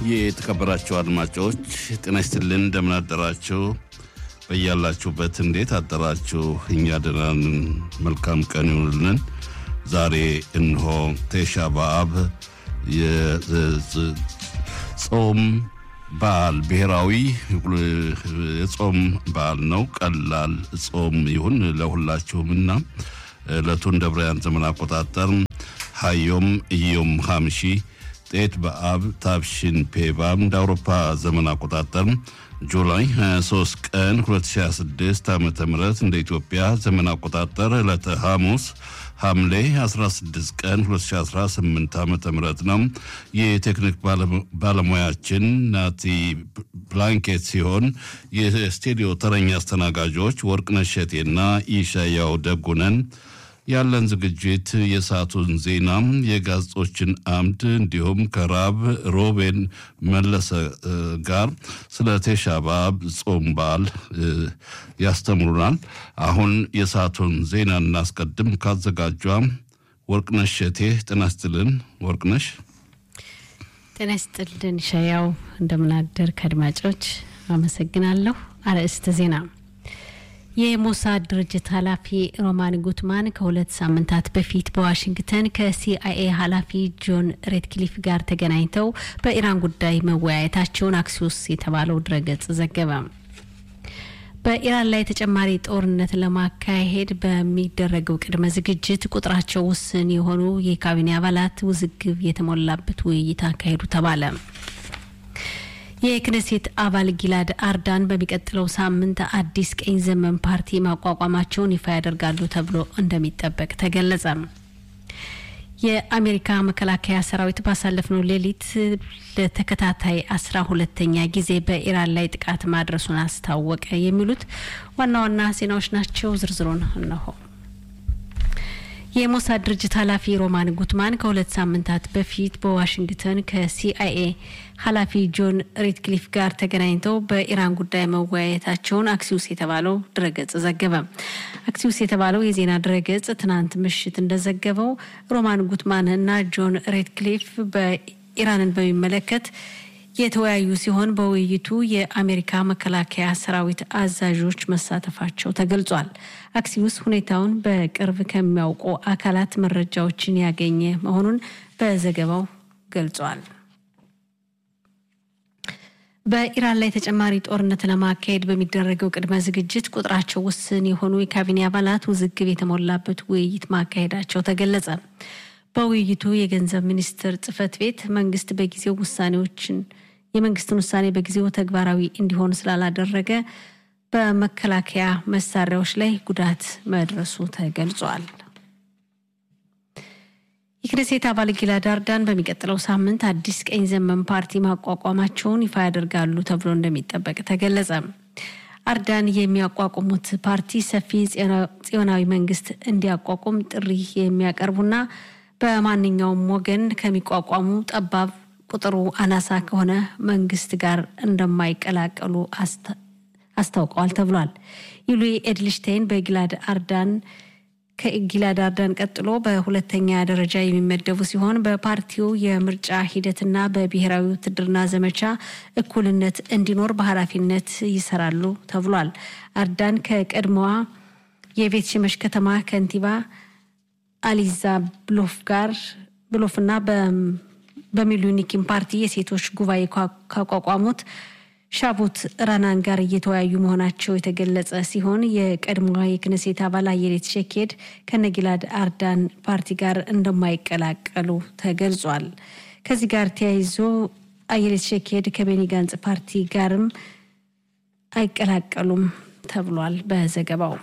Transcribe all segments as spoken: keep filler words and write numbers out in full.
የተከበራችሁ አድማጮች ጤና ይስጥልን እንደምን አደራችሁ በያላችሁበት እንዴት አደራችሁ እኛ ደህና ነን መልካም ቀን ይሁንልን ዛሬ እንሆ ቴሻ በአብ የጾም በዓል ብሔራዊ የጾም በዓል ነው ቀላል ጾም ይሁን ለሁላችሁምና ለቱን ደብረያን ዘመን አቆጣጠር ሃዮም ዮም ሐምሺ ጤት በአብ ታብሽን ፔባም በአውሮፓ ዘመን አቆጣጠር ጁላይ ሃያ ሶስት ቀን ሁለት ሺህ ሃያ ስድስት ዓመተ ምህረት እንደ ኢትዮጵያ ዘመን አቆጣጠር ዕለተ ሐሙስ ሐምሌ አስራ ስድስት ቀን ሁለት ሺህ አስራ ስምንት ዓመተ ምህረት ነው የቴክኒክ ባለሙያችን ናቲ ብላንኬት ሲሆን የስቱዲዮ ተረኛ አስተናጋጆች ወርቅነሽ እሸቴና ኢሻያው ደጉነን ያለን ዝግጅት የሰዓቱን ዜና የጋዜጦችን አምድ እንዲሁም ከራብ ሮቤን መለሰ ጋር ስለ ቴሻ በአብ ጾም በዓል ያስተምሩናል አሁን የሰዓቱን ዜና እናስቀድም ካዘጋጇ ወርቅነሽ እሸቴ ጤና ይስጥልን ወርቅነሽ ጤና ይስጥልን ሻያው እንደምን አደርክ አድማጮች አመሰግናለሁ አርዕስተ ዜና የሞሳድ ድርጅት ኃላፊ ሮማን ጉትማን ከሁለት ሳምንታት በፊት በዋሽንግተን ከሲአይኤ ኃላፊ ጆን ሬድክሊፍ ጋር ተገናኝተው በኢራን ጉዳይ መወያየታቸውን አክሲዮስ የተባለው ድረገጽ ዘገበ። በኢራን ላይ ተጨማሪ ጦርነት ለማካሄድ በሚደረገው ቅድመ ዝግጅት ቁጥራቸው ውስን የሆኑ የካቢኔ አባላት ውዝግብ የተሞላበት ውይይት አካሄዱ ተባለ። የክኔሴት አባል ጊላድ አርዳን በሚቀጥለው ሳምንት አዲስ ቀኝ ዘመን ፓርቲ ማቋቋማቸውን ይፋ ያደርጋሉ ተብሎ እንደሚጠበቅ ተገለጸ። የአሜሪካ መከላከያ ሰራዊት ባሳለፍነው ሌሊት ለተከታታይ አስራ ሁለተኛ ጊዜ በኢራን ላይ ጥቃት ማድረሱን አስታወቀ። የሚሉት ዋና ዋና ዜናዎች ናቸው። ዝርዝሩን እነሆ። የሞሳድ ድርጅት ኃላፊ ሮማን ጉትማን ከሁለት ሳምንታት በፊት በዋሽንግተን ከሲአይኤ ኃላፊ ጆን ሬድክሊፍ ጋር ተገናኝተው በኢራን ጉዳይ መወያየታቸውን አክሲዮስ የተባለው ድረገጽ ዘገበ። አክሲዮስ የተባለው የዜና ድረገጽ ትናንት ምሽት እንደዘገበው ሮማን ጉትማን እና ጆን ሬድክሊፍ በኢራንን በሚመለከት የተወያዩ ሲሆን በውይይቱ የአሜሪካ መከላከያ ሰራዊት አዛዦች መሳተፋቸው ተገልጿል። አክሲዮስ ሁኔታውን በቅርብ ከሚያውቁ አካላት መረጃዎችን ያገኘ መሆኑን በዘገባው ገልጿል። በኢራን ላይ ተጨማሪ ጦርነት ለማካሄድ በሚደረገው ቅድመ ዝግጅት ቁጥራቸው ውስን የሆኑ የካቢኔ አባላት ውዝግብ የተሞላበት ውይይት ማካሄዳቸው ተገለጸ። በውይይቱ የገንዘብ ሚኒስትር ጽፈት ቤት መንግስት በጊዜው ውሳኔዎችን የመንግስትን ውሳኔ በጊዜው ተግባራዊ እንዲሆን ስላላደረገ በመከላከያ መሳሪያዎች ላይ ጉዳት መድረሱ ተገልጿል። የክኔሴት አባል ጊላድ አርዳን በሚቀጥለው ሳምንት አዲስ ቀኝ ዘመን ፓርቲ ማቋቋማቸውን ይፋ ያደርጋሉ ተብሎ እንደሚጠበቅ ተገለጸ። አርዳን የሚያቋቁሙት ፓርቲ ሰፊ ጽዮናዊ መንግስት እንዲያቋቁም ጥሪ የሚያቀርቡና በማንኛውም ወገን ከሚቋቋሙ ጠባብ ቁጥሩ አናሳ ከሆነ መንግስት ጋር እንደማይቀላቀሉ አስታውቀዋል ተብሏል። ዩሊ ኤድልሽታይን በጊላድ አርዳን ከጊላድ አርዳን ቀጥሎ በሁለተኛ ደረጃ የሚመደቡ ሲሆን በፓርቲው የምርጫ ሂደትና በብሔራዊ ውትድርና ዘመቻ እኩልነት እንዲኖር በኃላፊነት ይሰራሉ ተብሏል። አርዳን ከቀድሞዋ የቤት ሽመሽ ከተማ ከንቲባ አሊዛ ብሎፍ ጋር ብሎፍና በሚሉኒኪን ፓርቲ የሴቶች ጉባኤ ካቋቋሙት ሻቡት ራናን ጋር እየተወያዩ መሆናቸው የተገለጸ ሲሆን የቀድሞዋ የክኔሴት አባል አየሌት ሸኬድ ከነጊላድ አርዳን ፓርቲ ጋር እንደማይቀላቀሉ ተገልጿል። ከዚህ ጋር ተያይዞ አየሌት ሸኬድ ከቤኒ ጋንጽ ፓርቲ ጋርም አይቀላቀሉም ተብሏል በዘገባው።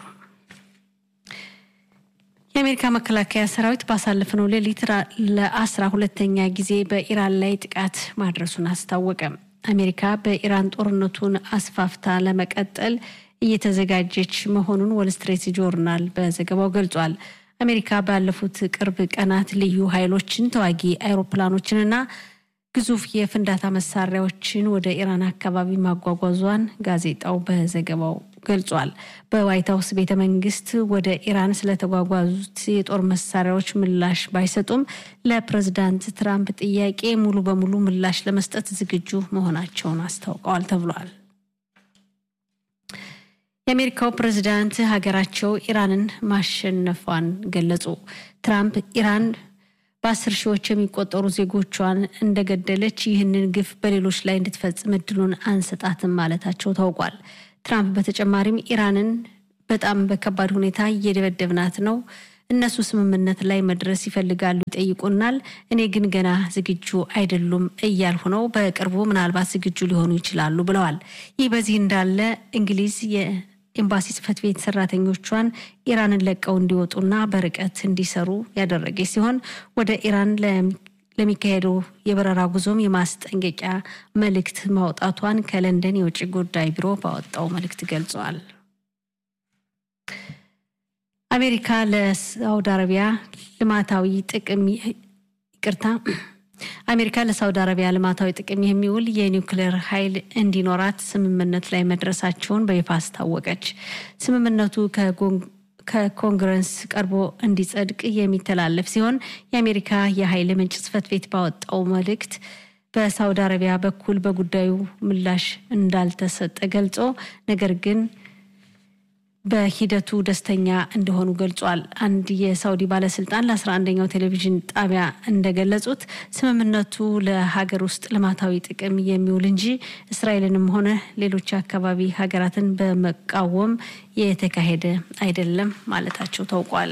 የአሜሪካ መከላከያ ሰራዊት ባሳለፈው ሌሊት ለአስራ ሁለተኛ ጊዜ በኢራን ላይ ጥቃት ማድረሱን አስታወቀ። አሜሪካ በኢራን ጦርነቱን አስፋፍታ ለመቀጠል እየተዘጋጀች መሆኑን ዎል ስትሪት ጆርናል በዘገባው ገልጿል። አሜሪካ ባለፉት ቅርብ ቀናት ልዩ ኃይሎችን ተዋጊ አይሮፕላኖችንና ግዙፍ የፍንዳታ መሳሪያዎችን ወደ ኢራን አካባቢ ማጓጓዟን ጋዜጣው በዘገባው ገልጿል። በዋይት ሃውስ ቤተ መንግስት ወደ ኢራን ስለተጓጓዙት የጦር መሳሪያዎች ምላሽ ባይሰጡም ለፕሬዝዳንት ትራምፕ ጥያቄ ሙሉ በሙሉ ምላሽ ለመስጠት ዝግጁ መሆናቸውን አስታውቀዋል ተብሏል። የአሜሪካው ፕሬዝዳንት ሀገራቸው ኢራንን ማሸነፏን ገለጹ። ትራምፕ ኢራን በአስር ሺዎች የሚቆጠሩ ዜጎቿን እንደገደለች ይህንን ግፍ በሌሎች ላይ እንድትፈጽም እድሉን አንሰጣትም ማለታቸው ታውቋል። ትራምፕ በተጨማሪም ኢራንን በጣም በከባድ ሁኔታ እየደበደብናት ነው፣ እነሱ ስምምነት ላይ መድረስ ይፈልጋሉ፣ ይጠይቁናል፣ እኔ ግን ገና ዝግጁ አይደሉም እያልሁ ነው፣ በቅርቡ ምናልባት ዝግጁ ሊሆኑ ይችላሉ ብለዋል። ይህ በዚህ እንዳለ እንግሊዝ ኤምባሲ ጽፈት ቤት ሰራተኞቿን ኢራንን ለቀው እንዲወጡና በርቀት እንዲሰሩ ያደረገ ሲሆን ወደ ኢራን ለሚካሄደው የበረራ ጉዞም የማስጠንቀቂያ መልእክት ማውጣቷን ከለንደን የውጭ ጉዳይ ቢሮ ባወጣው መልእክት ገልጿል። አሜሪካ ለሳውዲ አረቢያ ልማታዊ ጥቅም ይቅርታ አሜሪካ ለሳውዲ አረቢያ ልማታዊ ጥቅም የሚውል የኒውክሌር ኃይል እንዲኖራት ስምምነት ላይ መድረሳቸውን በይፋ አስታወቀች። ስምምነቱ ከኮንግረስ ቀርቦ እንዲጸድቅ የሚተላለፍ ሲሆን የአሜሪካ የኃይል ምንጭ ጽፈት ቤት ባወጣው መልእክት በሳውዲ አረቢያ በኩል በጉዳዩ ምላሽ እንዳልተሰጠ ገልጾ ነገር ግን በሂደቱ ደስተኛ እንደሆኑ ገልጿል። አንድ የሳውዲ ባለስልጣን ለአስራ አንደኛው ቴሌቪዥን ጣቢያ እንደገለጹት ስምምነቱ ለሀገር ውስጥ ልማታዊ ጥቅም የሚውል እንጂ እስራኤልንም ሆነ ሌሎች አካባቢ ሀገራትን በመቃወም የተካሄደ አይደለም ማለታቸው ታውቋል።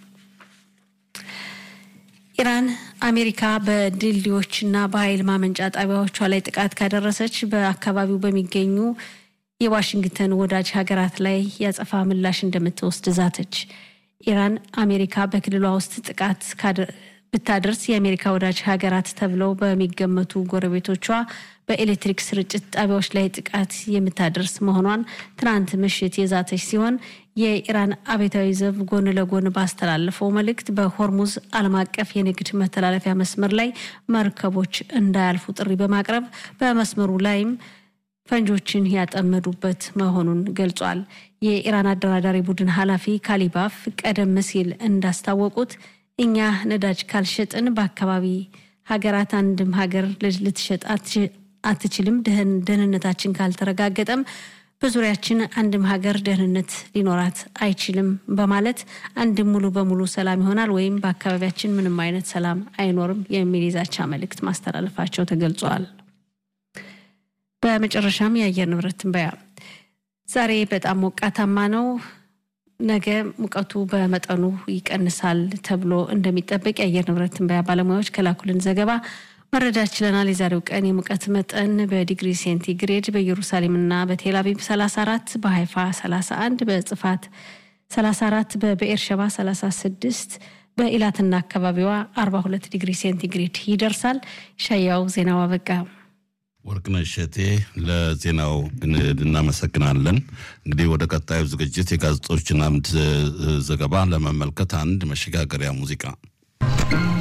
ኢራን አሜሪካ በድልድዮችና በኃይል ማመንጫ ጣቢያዎቿ ላይ ጥቃት ካደረሰች በአካባቢው በሚገኙ የዋሽንግተን ወዳጅ ሀገራት ላይ ያጸፋ ምላሽ እንደምትወስድ ዛተች። ኢራን አሜሪካ በክልሏ ውስጥ ጥቃት ብታደርስ የአሜሪካ ወዳጅ ሀገራት ተብለው በሚገመቱ ጎረቤቶቿ በኤሌክትሪክ ስርጭት ጣቢያዎች ላይ ጥቃት የምታደርስ መሆኗን ትናንት ምሽት የዛተች ሲሆን የኢራን አብዮታዊ ዘብ ጎን ለጎን ባስተላለፈው መልእክት በሆርሙዝ ዓለም አቀፍ የንግድ መተላለፊያ መስመር ላይ መርከቦች እንዳያልፉ ጥሪ በማቅረብ በመስመሩ ላይም ፈንጆችን ያጠመዱበት መሆኑን ገልጿል። የኢራን አደራዳሪ ቡድን ኃላፊ ካሊባፍ ቀደም ሲል እንዳስታወቁት እኛ ነዳጅ ካልሸጥን በአካባቢ ሀገራት አንድም ሀገር ልትሸጥ አትችልም፣ ደህንነታችን ካልተረጋገጠም በዙሪያችን አንድም ሀገር ደህንነት ሊኖራት አይችልም በማለት አንድም ሙሉ በሙሉ ሰላም ይሆናል ወይም በአካባቢያችን ምንም አይነት ሰላም አይኖርም የሚል የዛቻ መልእክት ማስተላለፋቸው ተገልጿል። በመጨረሻም የአየር ንብረት ትንበያ ዛሬ በጣም ሞቃታማ ነው። ነገ ሙቀቱ በመጠኑ ይቀንሳል ተብሎ እንደሚጠበቅ የአየር ንብረት ትንበያ ባለሙያዎች ከላኩልን ዘገባ መረዳት ችለናል። የዛሬው ቀን የሙቀት መጠን በዲግሪ ሴንቲግሬድ በኢየሩሳሌምና በቴል አቪቭ ሰላሳ አራት፣ በሃይፋ ሰላሳ አንድ፣ በጽፋት ሰላሳ አራት፣ በበኤርሸባ ሰላሳ ስድስት፣ በኢላትና አካባቢዋ አርባ ሁለት ዲግሪ ሴንቲግሬድ ይደርሳል። ሻያው ዜናው አበቃ። ወርቅነሽ እቴ ለዜናው እናመሰግናለን። እንግዲህ ወደ ቀጣዩ ዝግጅት የጋዜጦችና አምድ ዘገባ ለመመልከት አንድ መሸጋገሪያ ሙዚቃ